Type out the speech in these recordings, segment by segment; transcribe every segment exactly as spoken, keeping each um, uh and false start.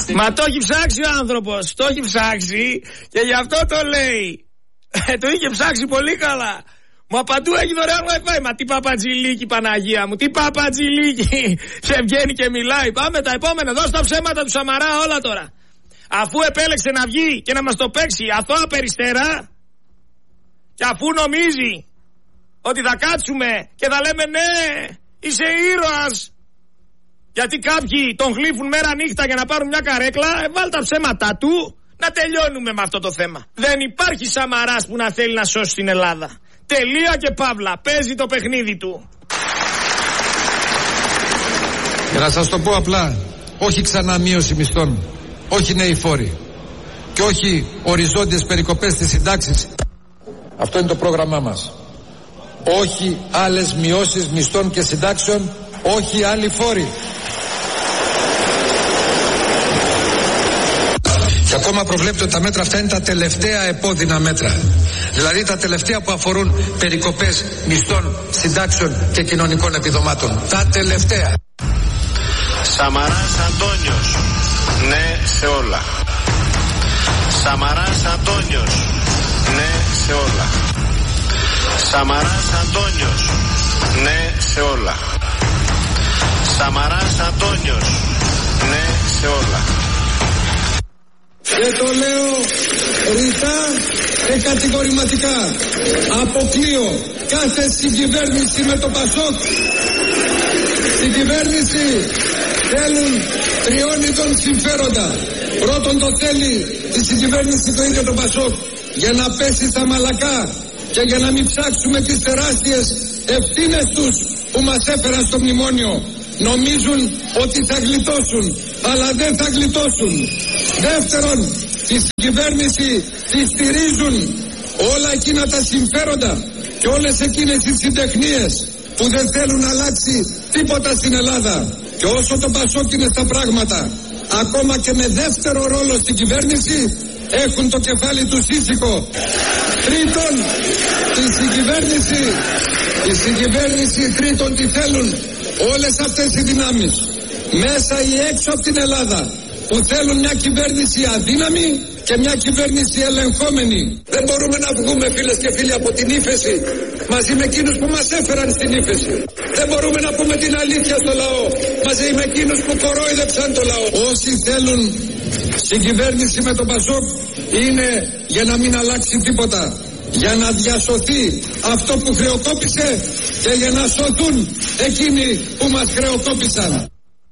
Μα το έχει ψάξει ο άνθρωπος. Το έχει ψάξει και γι' αυτό το λέει. Το είχε ψάξει πολύ καλά. Μα παντού έχει δωρεάν Wi-Fi. Μα τι παπατζηλίκι, Παναγία μου. Τι παπατζηλίκι. Σε βγαίνει και μιλάει. Πάμε τα επόμενα. Δώσ' τα ψέματα του Σαμαρά όλα τώρα. Αφού επέλεξε να βγει και να μας το παίξει αθώα περιστέρα, και αφού νομίζει ότι θα κάτσουμε και θα λέμε ναι, είσαι ήρωας, γιατί κάποιοι τον γλύφουν μέρα νύχτα για να πάρουν μια καρέκλα, ε, βάλ τα ψέματά του, να τελειώνουμε με αυτό το θέμα. Δεν υπάρχει Σαμαράς που να θέλει να σώσει την Ελλάδα. Τελεία και παύλα. Παίζει το παιχνίδι του. Για να σας το πω απλά, όχι ξανά μείωση μισθών, όχι νέοι φόροι και όχι οριζόντιες περικοπές στις συντάξεις. Αυτό είναι το πρόγραμμά μας. Όχι άλλες μειώσεις μισθών και συντάξεων, όχι άλλοι φόροι. Και ακόμα προβλέπεται ότι τα μέτρα αυτά είναι τα τελευταία επώδυνα μέτρα. Δηλαδή τα τελευταία που αφορούν περικοπές μισθών, συντάξεων και κοινωνικών επιδομάτων. Τα τελευταία. Σαμαράς Αντώνιος, ναι σε όλα. Σαμαράς Αντώνιος, ναι σε όλα. Σαμαράς Αντώνιος, ναι σε όλα. Σαμαράς Αντώνιος, ναι σε όλα. Και το λέω ρητά και κατηγορηματικά. Αποκλείω κάθε συγκυβέρνηση με το Πασόκ. Στην κυβέρνηση θέλουν τριών ειδών συμφέροντα. Πρώτον το θέλει η συγκυβέρνηση το ίδιο το Πασόκ για να πέσει στα μαλακά και για να μην ψάξουμε τις τεράστιες ευθύνες τους που μας έφεραν στο μνημόνιο. Νομίζουν ότι θα γλιτώσουν, αλλά δεν θα γλιτώσουν. Δεύτερον, τη συγκυβέρνηση τη στηρίζουν όλα εκείνα τα συμφέροντα και όλες εκείνες οι συντεχνίες που δεν θέλουν να αλλάξει τίποτα στην Ελλάδα. Και όσο το Πασόκ είναι στα πράγματα, ακόμα και με δεύτερο ρόλο στην κυβέρνηση, έχουν το κεφάλι του ήσυχο. Τρίτον, η συγκυβέρνηση, η συγκυβέρνηση τρίτον τι θέλουν όλες αυτές οι δυνάμεις μέσα ή έξω από την Ελλάδα που θέλουν μια κυβέρνηση αδύναμη και μια κυβέρνηση ελεγχόμενη. Δεν μπορούμε να βγούμε, φίλες και φίλοι, από την ύφεση μαζί με εκείνους που μας έφεραν στην ύφεση. Δεν μπορούμε να πούμε την αλήθεια στο λαό μαζί με εκείνους που κορόιδεψαν το λαό. Όσοι θέλουν συγκυβέρνηση με τον Πασόκ είναι για να μην αλλάξει τίποτα, για να διασωθεί αυτό που χρεοκόπησε και για να σωθούν εκείνοι που μας χρεοκόπησαν.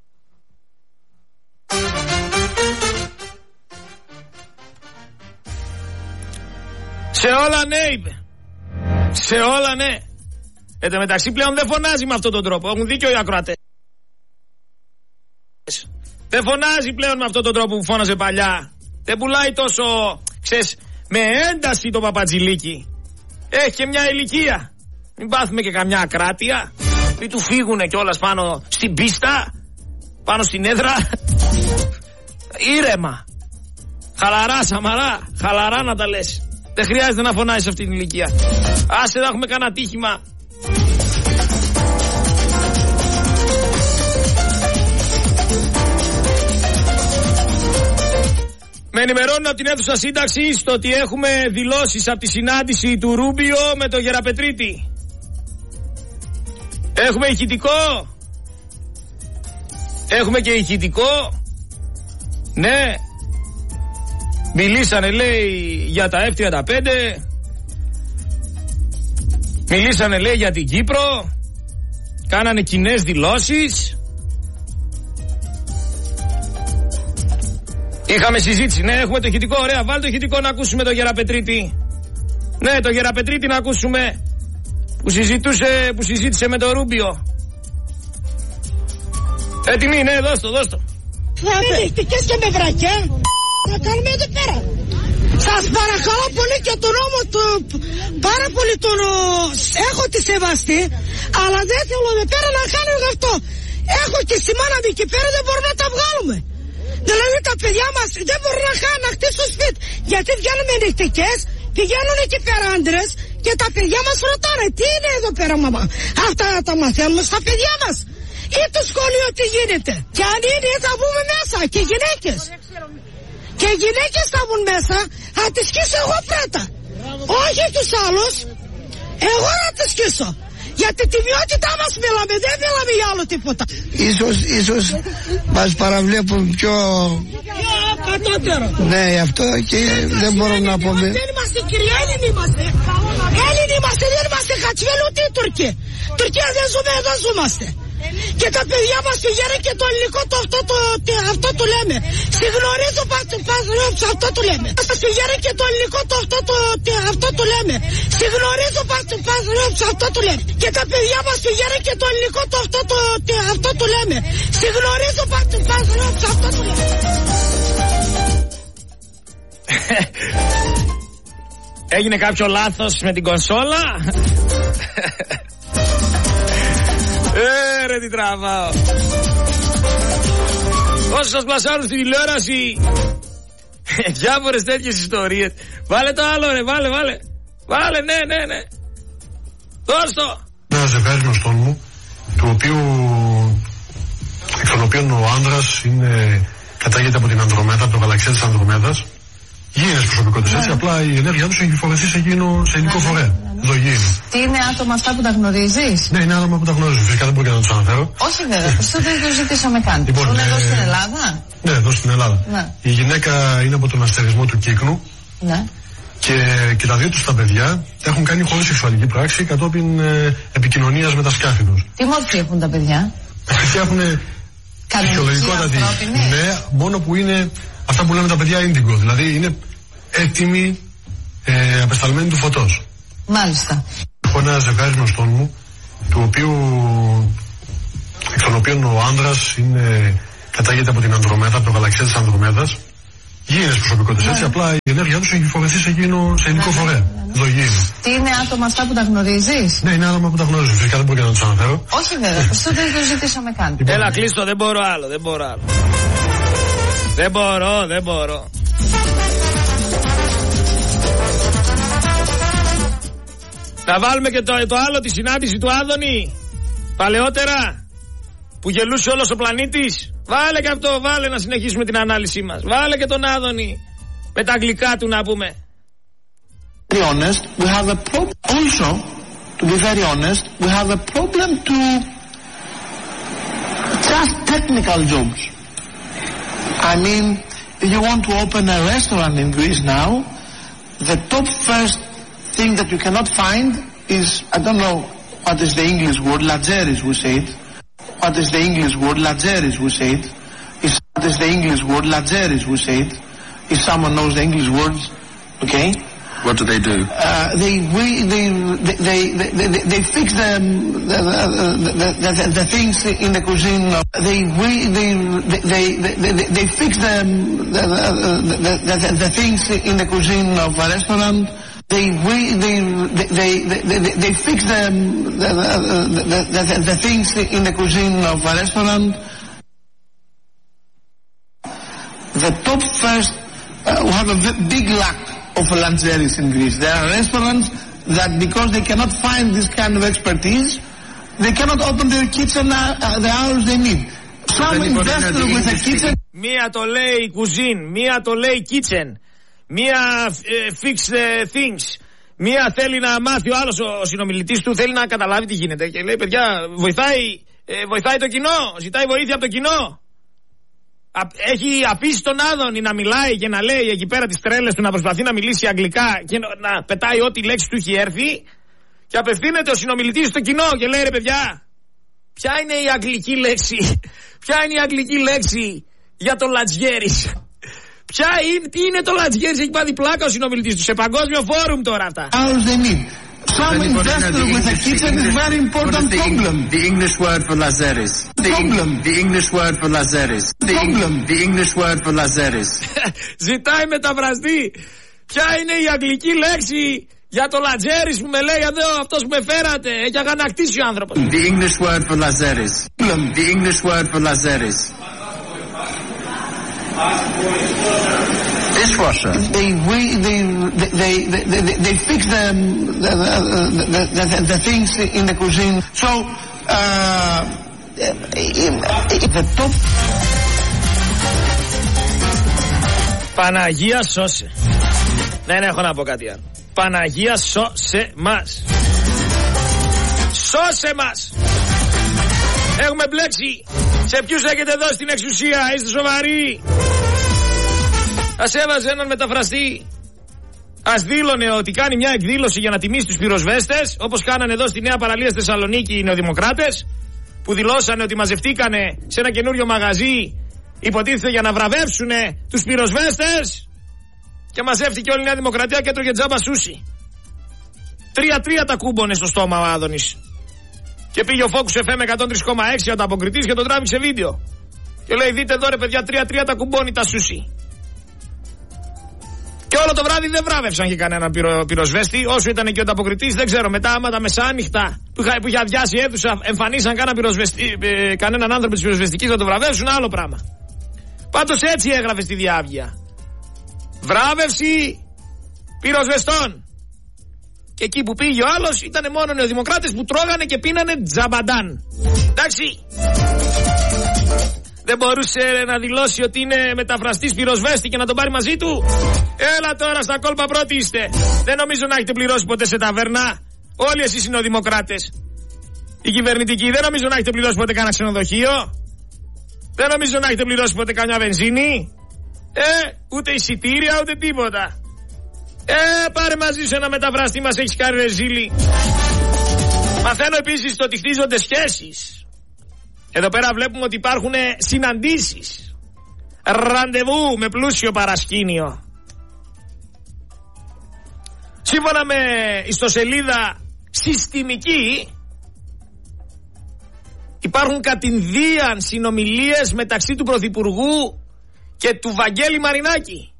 Σε όλα ναι είπε. Σε όλα ναι. Εν τω μεταξύ πλέον δεν φωνάζει με αυτόν τον τρόπο. Έχουν δίκιο οι ακροατές. Δεν φωνάζει πλέον με αυτόν τον τρόπο που φώναζε παλιά. Δεν πουλάει τόσο, ξέρεις, με ένταση το παπατζηλίκι. Έχει και μια ηλικία. Μην πάθουμε και καμιά ακράτεια. Μην του φύγουνε κιόλας πάνω στην πίστα, πάνω στην έδρα. Ήρεμα. Χαλαρά, Σαμαρά. Χαλαρά να τα λες. Δεν χρειάζεται να φωνάζεις σε αυτή την ηλικία. Άσε να έχουμε κανένα τύχημα. Με ενημερώνουν από την αίθουσα σύνταξης το ότι έχουμε δηλώσεις από τη συνάντηση του Ρούμπιο με τον Γεραπετρίτη. Έχουμε ηχητικό. Έχουμε και ηχητικό. Ναι. Μιλήσανε, λέει, για τα εφ τριάντα πέντε. Μιλήσανε, λέει, για την Κύπρο. Κάνανε κοινές δηλώσεις. Είχαμε συζήτηση. Ναι, έχουμε το ηχητικό. Ωραία, βάλτε το ηχητικό να ακούσουμε τον Γεραπετρίτη. Ναι, τον Γεραπετρίτη να ακούσουμε. Που συζητούσε, που συζήτησε με τον Ρούμπιο. Έτοιμοι, ναι, δώσ' το, δώσ' το. Με νυχτικές και με βρακιά. Να κάνουμε εδώ πέρα. Σας παρακαλώ πολύ και τον νόμο του, πάρα πολύ τον έχω τη σεβαστή, αλλά δεν θέλω εδώ πέρα να κάνω αυτό. Έχω και στη μάνα μου εκεί πέρα, δεν μπορούμε να τα βγάλουμε. Δηλαδή τα παιδιά μας δεν μπορούν να, να χτίσουν σπίτι, γιατί βγαίνουμε νυχτικές, πηγαίνουν εκεί πέρα άντρες και τα παιδιά μας ρωτάνε τι είναι εδώ πέρα, μαμά. Αυτά τα μαθαίνουμε στα παιδιά μας. Ή το σχολείο τι γίνεται. Και αν είναι θα βγούμε μέσα. και οι γυναίκες. Και οι γυναίκες θα μπουν μέσα, θα τις σκίσω εγώ πρώτα. Όχι τους άλλους, εγώ θα τις σκίσω. Γιατί τη ποιότητά μας μιλάμε, δεν μιλάμε για άλλο τίποτα. Ίσως, ίσως μας παραβλέπουν πιο... Πιο κατώτερο. Ναι, αυτό και δεν μπορώ να πούμε. Δεν είμαστε κύριοι, Έλληνοι είμαστε. Έλληνοι είμαστε, δεν είμαστε Χατσβέλ ούτε οι Τουρκοί. Τουρκία δεν ζούμε, εδώ ζούμαστε. Και τα παιδιά μας πηγαίνουν και το ελληνικό το αυτό το, το, αυτό το λέμε. Συγνωρίζω πας αυτό το λέμε. Μας πηγαίνουν και το ελληνικό το αυτό το, το αυτό το λέμε. Συγνωρίζω πας αυτό το λέμε. Και τα παιδιά μας πηγαίνουν και το ελληνικό το αυτό το, το αυτό το λέμε. Συγνωρίζω πας αυτό το λέμε. Έγινε κάποιο λάθος με την κονσόλα? Ε, ρε τι τραβάω. Όσοι σας πλασάρουν στην τηλεόραση διάφορες τέτοιες ιστορίες. Βάλε το άλλο ρε, βάλε, βάλε. Βάλε, ναι, ναι, ναι. Δώσ' το. Ένα ζευγάρι γνωστών μου, του οποίου, εκ των οποίων ο άνδρας είναι, κατάγεται από την Ανδρομέδα, από το γαλαξία της Ανδρομέδας. Γήινες προσωπικότητες, έτσι, απλά η ενέργειά τους έχει φορεθεί σε εκείνο, σε ελληνικό φορέα. Εδώ γήινε. Τι είναι άτομα αυτά που τα γνωρίζεις? Ναι, είναι άτομα που τα γνωρίζουν. Φυσικά δεν μπορεί να τους αναφέρω. Όχι βέβαια, αυτό δεν το ζητήσαμε καν. Λοιπόν, είναι ε... εδώ στην Ελλάδα. Ναι, εδώ στην Ελλάδα. Ναι. Η γυναίκα είναι από τον αστερισμό του Κύκνου. Ναι. Και, και τα δύο τους τα παιδιά έχουν κάνει χωρίς σεξουαλική πράξη κατόπιν ε, επικοινωνίας με τα σκάφη τους. Τι μόρφη έχουν τα παιδιά? Τα παιδιά έχουν φυσιολογικότατη. Ναι, μόνο που είναι αυτά που λέμε τα παιδιά indigo. Δηλαδή είναι έτοιμοι, ε, απεσταλμένοι του φωτός. Μάλιστα. Έχω ένα ζευγάρι γνωστών μου, του οποίου, εκ των οποίων ο άνδρας είναι, κατάγεται από την Ανδρομέδα, από το γαλαξία της Ανδρομέδας. Γήινες προσωπικότητες, έτσι, απλά η ενέργειά τους έχει φορεθεί σε εκείνο, σε ελληνικό φορέα. Εδώ γήινε. Τι είναι άτομα αυτά που τα γνωρίζεις? Ναι, είναι άτομα που τα γνωρίζουν. Φυσικά δεν μπορεί να τους αναφέρω. Όχι βέβαια, αυτό δεν το ζητήσαμε καν. Έλα, κλείστο, δεν μπορώ άλλο, δεν μπορώ άλλο. Δεν μπορώ, δεν μπορώ. Να βάλουμε και το, το άλλο, τη συνάντηση του Άδωνη παλαιότερα, που γελούσε όλος ο πλανήτης. Βάλε και αυτό, βάλε να συνεχίσουμε την ανάλυση μας. Βάλε και τον Άδωνη με τα αγγλικά του να πούμε. To be honest, we have a problem. Also, to be very honest, we have a problem to just technical jobs. I mean, if you want to open a restaurant in Greece now, the top first thing that you cannot find is, I don't know what is the English word, lageris we say it. What is the English word, lageris we say it. Is, what is the English word, lageris we say it. If someone knows the English words, okay. What do they do? Uh, they, we, they, they, they, they, they fix the, the, the, the, the things in the cuisine. They, we, they, they, they, they, they fix the, the, the, the, the things in the cuisine of a restaurant. They, we, they, they, they, they, they fix the, the, the, the, the things in the cuisine of a restaurant. The top first, uh, we have a big lack of langeris in Greece. There are restaurants that because they cannot find this kind of expertise, they cannot open their kitchen uh, the hours they need. Some investor with a kitchen. Μία το λέει cuisine, μία το λέει kitchen, μία uh, fix the things. Μία θέλει να μάθει ο άλλος, ο συνομιλητής του θέλει να καταλάβει τι γίνεται και λέει παιδιά βοηθάει, ε, βοηθάει το κοινό, ζητάει βοήθεια από το κοινό. Έχει αφήσει τον Άδωνη να μιλάει και να λέει εκεί πέρα τις τρέλες του, να προσπαθεί να μιλήσει αγγλικά και να πετάει ό,τι λέξη του έχει έρθει, και απευθύνεται ο συνομιλητής στο κοινό και λέει ρε παιδιά, ποια είναι η αγγλική λέξη, ποια είναι η αγγλική λέξη για το λατζιέρις, ποια είναι, τι είναι το λατζιέρις, έχει πάθει πλάκα ο συνομιλητής του σε παγκόσμιο φόρουμ τώρα αυτά. Some investor with a kitchen is very important problem. The English word for lazeris. Problem. The English word for lazeris. Problem. The English word for lazeris. Ζητάει μεταφραστή. Ποια είναι η αγγλική λέξη για το λατζέρις που με λέει εδώ αυτός που με φέρατε? Έχει αγανακτήσει ο άνθρωπος. The English word for lazeris. The English word for lazeris. Dishwasher. They, we, they, they, they, they, they fix the, the, the, the, the things in the cuisine. So, uh, the top... Παναγία σώσε. Δεν έχω να πω κάτι άλλο. Παναγία σώσε μας. Σώσε μας. Έχουμε μπλέξει. Σε ποιους έχετε δώσει την εξουσία? Είστε σοβαροί? Ας έβαζε έναν μεταφραστή. Ας δήλωνε ότι κάνει μια εκδήλωση για να τιμήσει τους πυροσβέστες, όπως κάνανε εδώ στη Νέα Παραλία στη Θεσσαλονίκη οι νεοδημοκράτες, που δηλώσανε ότι μαζευτήκανε σε ένα καινούριο μαγαζί, υποτίθεται για να βραβεύσουνε τους πυροσβέστες, και μαζεύτηκε όλη η Νέα Δημοκρατία και έτρωγε τζάμπα σούσι. Τρία-τρία τα κούμπονε στο στόμα ο Άδωνης. Και πήγε ο Focus εφ εμ εκατόν τρία κόμμα έξι ο ανταποκριτής και τον τράβηξε βίντεο. Και λέει, δείτε εδώ ρε παιδιά, τρία-τρία τα κουμπώνει τα σούσι. Και όλο το βράδυ δεν βράβευσαν και κανέναν πυρο, πυροσβέστη, όσο ήταν και ο ανταποκριτής, δεν ξέρω. Μετά, άμα τα μεσάνυχτα που, που είχε αδειάσει η αίθουσα, εμφανίσαν κανένα πυροσβεστή, ε, κανέναν άνθρωπο της πυροσβεστικής να το βραβεύσουν, άλλο πράγμα. Πάντως έτσι έγραφε στη διάβγεια. Βράβευση πυροσβεστών. Και εκεί που πήγε ο άλλος ήταν μόνο νεοδημοκράτες που τρώγανε και πίνανε τζαμπαντάν. Εντάξει. Δεν μπορούσε να δηλώσει ότι είναι μεταφραστής πυροσβέστη και να τον πάρει μαζί του? Έλα τώρα στα κόλπα πρώτοι είστε. Δεν νομίζω να έχετε πληρώσει ποτέ σε ταβέρνα. Όλοι εσείς είναι δημοκράτες. Οι κυβερνητικοί δεν νομίζω να έχετε πληρώσει ποτέ κανένα ξενοδοχείο. Δεν νομίζω να έχετε πληρώσει ποτέ καμιά βενζίνη. Ε, ούτε εισιτήρια ούτε τίποτα. Ε, πάρε μαζί σου ένα μεταφραστή, μας έχεις κάνει ρεζίλι. Μαθαίνω επίσης το ότι χτίζονται σχέσεις. Εδώ πέρα βλέπουμε ότι υπάρχουν συναντήσεις, ραντεβού με πλούσιο παρασκήνιο. Σύμφωνα με ιστοσελίδα Συστημική, υπάρχουν κατηνδίαν συνομιλίες μεταξύ του Πρωθυπουργού και του Βαγγέλη Μαρινάκη.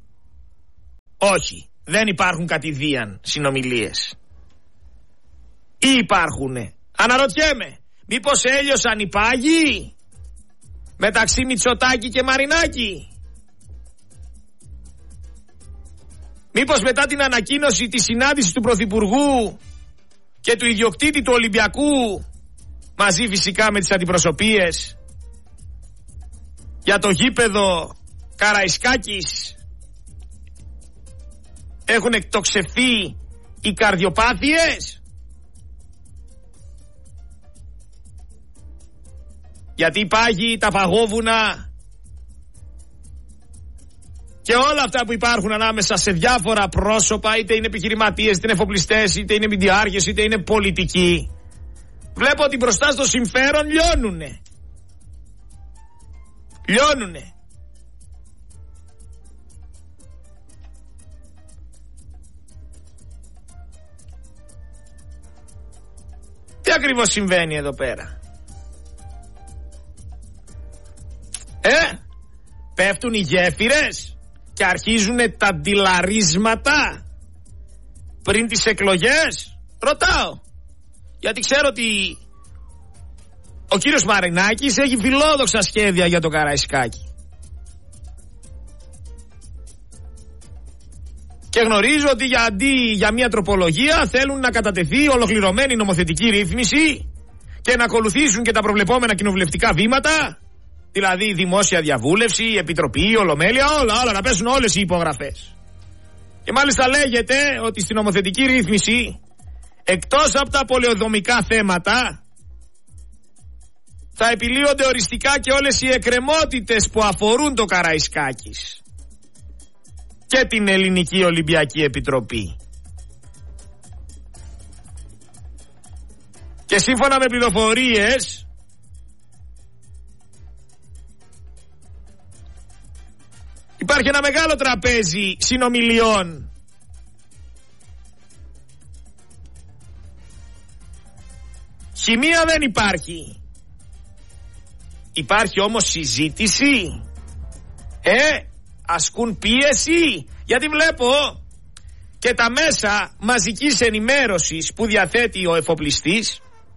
Όχι, δεν υπάρχουν κατηδίαν συνομιλίες. Ή υπάρχουνε? Αναρωτιέμαι. Μήπως έλειωσαν οι πάγοι μεταξύ Μητσοτάκη και Μαρινάκη? Μήπως μετά την ανακοίνωση της συνάντησης του Πρωθυπουργού και του ιδιοκτήτη του Ολυμπιακού, μαζί φυσικά με τις αντιπροσωπείες, για το γήπεδο Καραϊσκάκης, έχουν εκτοξευθεί οι καρδιοπάθειες? Γιατί οι πάγοι, τα παγόβουνα και όλα αυτά που υπάρχουν ανάμεσα σε διάφορα πρόσωπα, είτε είναι επιχειρηματίες, είτε είναι εφοπλιστές, είτε είναι μηντιάρχες, είτε είναι πολιτικοί, βλέπω ότι μπροστά στο συμφέρον λιώνουνε. Λιώνουνε. Τι ακριβώς συμβαίνει εδώ πέρα? Ε, πέφτουν οι γέφυρες και αρχίζουν τα ντυλαρίσματα πριν τις εκλογές? Ρωτάω, γιατί ξέρω ότι ο κύριος Μαρινάκης έχει φιλόδοξα σχέδια για το Καραϊσκάκι. Και γνωρίζω ότι για αντί για μια τροπολογία θέλουν να κατατεθεί ολοκληρωμένη νομοθετική ρύθμιση και να ακολουθήσουν και τα προβλεπόμενα κοινοβουλευτικά βήματα. Δηλαδή δημόσια διαβούλευση, επιτροπή, ολομέλεια, όλα, όλα, να πέσουν όλες οι υπογραφές. Και μάλιστα λέγεται ότι στην νομοθετική ρύθμιση, εκτός από τα πολεοδομικά θέματα, θα επιλύονται οριστικά και όλες οι εκκρεμότητες που αφορούν το Καραϊσκάκης και την Ελληνική Ολυμπιακή Επιτροπή. Και σύμφωνα με πληροφορίες, υπάρχει ένα μεγάλο τραπέζι συνομιλιών χημεία δεν υπάρχει. Υπάρχει όμως συζήτηση. Ε, ασκούν πίεση. Γιατί βλέπω και τα μέσα μαζικής ενημέρωσης που διαθέτει ο εφοπλιστής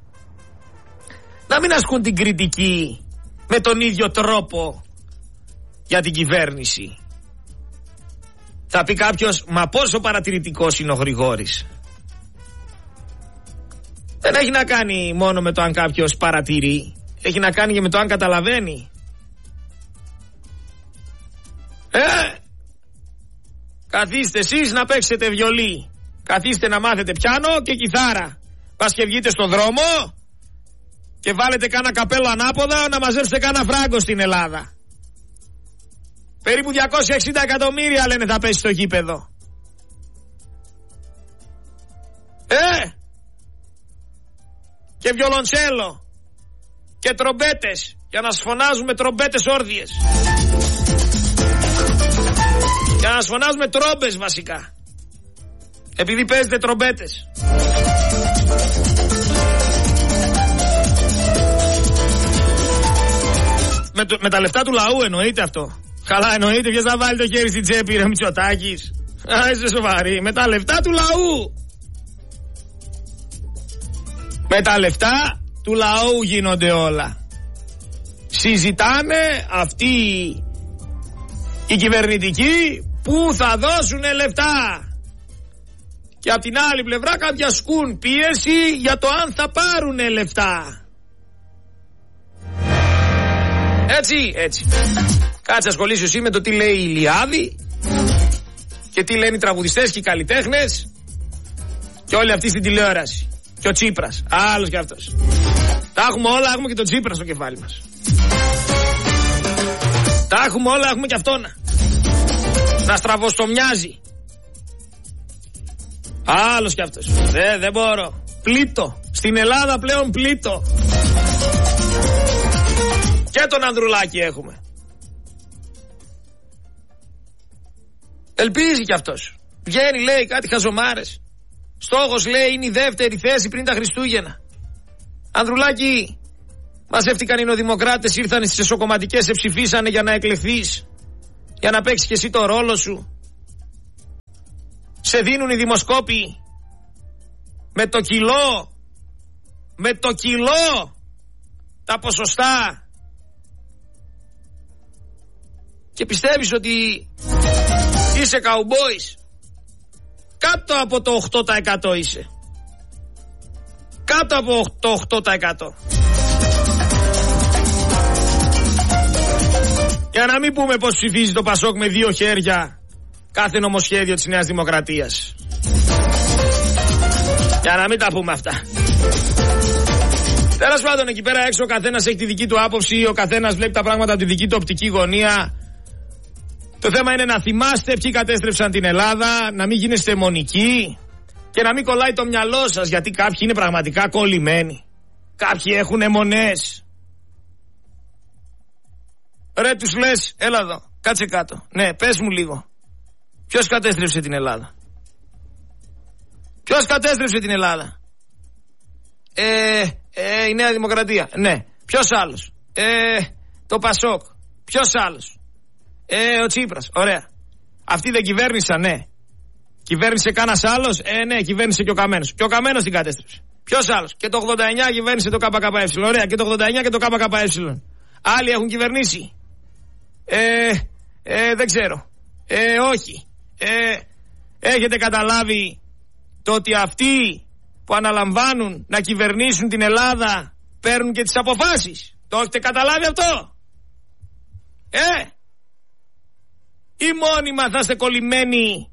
να μην ασκούν την κριτική με τον ίδιο τρόπο για την κυβέρνηση. Θα πει κάποιος, μα πόσο παρατηρητικός είναι ο Γρηγόρης? Δεν έχει να κάνει μόνο με το αν κάποιος παρατηρεί. Έχει να κάνει και με το αν καταλαβαίνει. Ε, Καθίστε εσείς να παίξετε βιολί. Καθίστε να μάθετε πιάνο και κιθάρα. Πας και βγείτε στον δρόμο και βάλετε κάνα καπέλο ανάποδα να μαζέψετε κάνα φράγκο στην Ελλάδα. Περίπου διακόσια εξήντα εκατομμύρια λένε θα πέσει στο γήπεδο. Ε! Και βιολοντσέλο και τρομπέτες για να σφωνάζουμε τρομπέτες όρδιες. Για να σφωνάζουμε τρόμπες βασικά. Επειδή παίζετε τρομπέτες. Με, το, με τα λεφτά του λαού εννοείται αυτό. Καλά εννοείται, ποιος θα βάλει το χέρι στην τσέπη ρε Μητσοτάκης. Α, είσαι σοβαρή. Με τα λεφτά του λαού. Με τα λεφτά του λαού γίνονται όλα. Συζητάνε αυτοί οι κυβερνητικοί που θα δώσουν λεφτά. Και απ' την άλλη πλευρά κάποια ασκούν πίεση για το αν θα πάρουν λεφτά. Έτσι, έτσι. Κάτσε ασχολήσου εσύ με το τι λέει η Ηλιάδη και τι λένε οι τραγουδιστές και οι καλλιτέχνες και όλοι αυτοί στην τηλεόραση. Και ο Τσίπρας, άλλος κι αυτός. Τα έχουμε όλα, έχουμε και τον Τσίπρα στο κεφάλι μας. Τα έχουμε όλα, έχουμε και αυτόν. Να στραβοστομιάζει. Άλλος κι αυτός. Δεν, δεν μπορώ. Πλήττω. Στην Ελλάδα πλέον πλήττω. Και τον Ανδρουλάκη έχουμε. Ελπίζει κι αυτός. Βγαίνει, λέει κάτι χαζομάρες. Στόχος, λέει, είναι η δεύτερη θέση πριν τα Χριστούγεννα. Ανδρουλάκη, μαζεύτηκαν οι νεοδημοκράτες, ήρθαν στις εσωκομματικές, σε ψηφίσανε για να εκλεχθείς, για να παίξεις και εσύ το ρόλο σου. Σε δίνουν οι δημοσκόποι με το κιλό, με το κιλό τα ποσοστά. Και πιστεύεις ότι είσαι καουμπόης. Κάτω από το οκτώ τοις εκατό είσαι. Κάτω από το οκτώ τοις εκατό. Για να μην πούμε πως ψηφίζει το Πασόκ με δύο χέρια κάθε νομοσχέδιο της Νέας Δημοκρατίας. Για να μην τα πούμε αυτά. Τέλος πάντων, εκεί πέρα έξω ο καθένας έχει τη δική του άποψη, ο καθένας βλέπει τα πράγματα από τη δική του οπτική γωνία. Το θέμα είναι να θυμάστε ποιοι κατέστρεψαν την Ελλάδα, να μην γίνεστε αιμονικοί και να μην κολλάει το μυαλό σας, γιατί κάποιοι είναι πραγματικά κολλημένοι. Κάποιοι έχουν αιμονές. Ρε, τους λες, έλα εδώ, κάτσε κάτω. Ναι, πες μου λίγο. Ποιος κατέστρεψε την Ελλάδα? Ποιος κατέστρεψε την Ελλάδα? Ε, ε, η Νέα Δημοκρατία. Ναι. Ποιος άλλος? Ε, το Πασόκ. Ποιος άλλος? Ε, ο Τσίπρας. Ωραία. Αυτοί δεν κυβέρνησαν, ναι. Κυβέρνησε κανένας άλλος? Ε, ναι, κυβέρνησε και ο Καμένος. Και ο Καμένος την κατέστρεψε. Ποιος άλλος? Και το ογδόντα εννιά κυβέρνησε το ΚΚΕ. Ωραία. Και το ογδόντα εννιά και το ΚΚΕ. Άλλοι έχουν κυβερνήσει? Ε, ε, δεν ξέρω. Ε, όχι. Ε, έχετε καταλάβει το ότι αυτοί που αναλαμβάνουν να κυβερνήσουν την Ελλάδα παίρνουν και τις αποφάσεις? Το έχετε καταλάβει αυτό? Ε, ή μόνιμα θα είστε κολλημένοι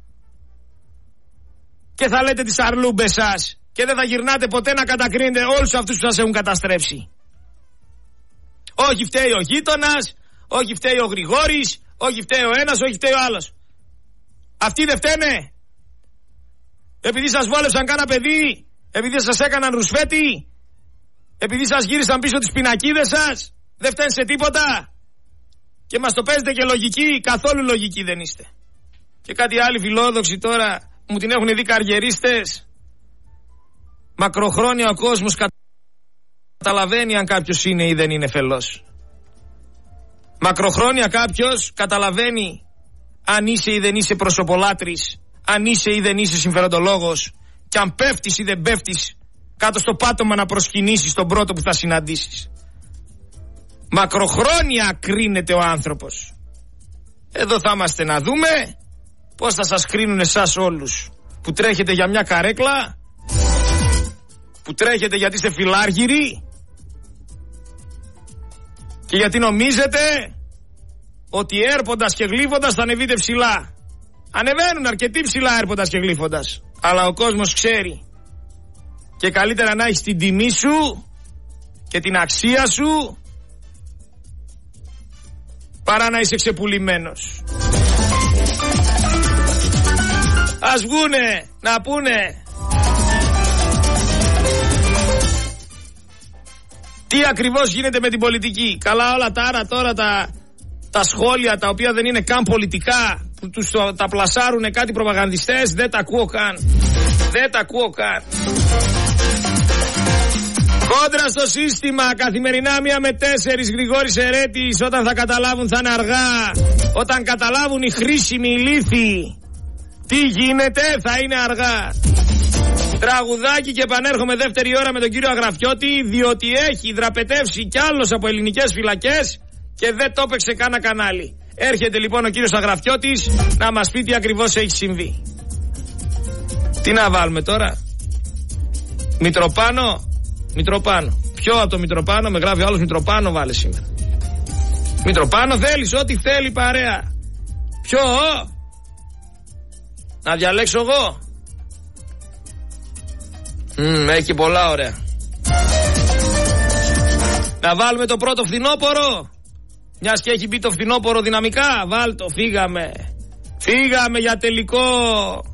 και θα λέτε τις αρλούμπες σας και δεν θα γυρνάτε ποτέ να κατακρίνετε όλους αυτούς που σας έχουν καταστρέψει? Όχι φταίει ο γείτονας, όχι φταίει ο Γρηγόρης, όχι φταίει ο ένας, όχι φταίει ο άλλος. Αυτοί δεν φταίνε? Επειδή σας βόλεψαν κάνα παιδί, επειδή σας έκαναν ρουσφέτη, επειδή σας γύρισαν πίσω τις πινακίδες σας, δεν φταίνε σε τίποτα? Και μας το παίζετε και λογική? Καθόλου λογική δεν είστε. Και κάτι άλλοι φιλόδοξοι τώρα μου την έχουν δει καριερίστες. Μακροχρόνια ο κόσμος καταλαβαίνει αν κάποιος είναι ή δεν είναι φελός. Μακροχρόνια κάποιος καταλαβαίνει αν είσαι ή δεν είσαι προσωπολάτρης, αν είσαι ή δεν είσαι συμφεροντολόγος, και αν πέφτεις ή δεν πέφτεις κάτω στο πάτωμα να προσκυνήσεις τον πρώτο που θα συναντήσεις. Μακροχρόνια κρίνεται ο άνθρωπος. Εδώ θα είμαστε να δούμε πώς θα σας κρίνουν εσάς όλους που τρέχετε για μια καρέκλα, που τρέχετε γιατί είστε φιλάργυροι και γιατί νομίζετε ότι έρποντας και γλύβοντας θα ανεβείτε ψηλά. Ανεβαίνουν αρκετοί ψηλά έρποντας και γλύφοντας. Αλλά ο κόσμος ξέρει. Και καλύτερα να έχεις την τιμή σου και την αξία σου παρά να είσαι ξεπουλημένος. Ας βγουνε να πούνε τι ακριβώς γίνεται με την πολιτική. Καλά όλα τα άρα τώρα τα, τα σχόλια τα οποία δεν είναι καν πολιτικά, που τους τα πλασάρουνε κάτι προπαγανδιστές, δεν τα ακούω καν. Δεν τα ακούω καν. Κόντρα στο σύστημα, καθημερινά μία με τέσσερις, Γρηγόρης Ερέτης. Όταν θα καταλάβουν θα είναι αργά. Όταν καταλάβουν οι χρήσιμοι ηλίθιοι τι γίνεται θα είναι αργά. Τραγουδάκι και επανέρχομαι δεύτερη ώρα με τον κύριο Αγραφιώτη, διότι έχει δραπετεύσει κι άλλος από ελληνικές φυλακές και δεν το έπαιξε κανένα κανάλι. Έρχεται λοιπόν ο κύριος Αγραφιώτης να μας πει τι ακριβώς έχει συμβεί. Τι να βάλουμε τώρα? Μητροπάνο? Μητροπάνο. Ποιο από το Μητροπάνο? Με γράφει άλλος Μητροπάνο, βάλε σήμερα. Μητροπάνο θέλεις, ό,τι θέλει παρέα. Ποιο? Να διαλέξω εγώ? Mm, έχει πολλά ωραία. Να βάλουμε το πρώτο φθινόπωρο, μιας και έχει μπει το φθινόπωρο δυναμικά. Βάλ το, φύγαμε. Φύγαμε για τελικό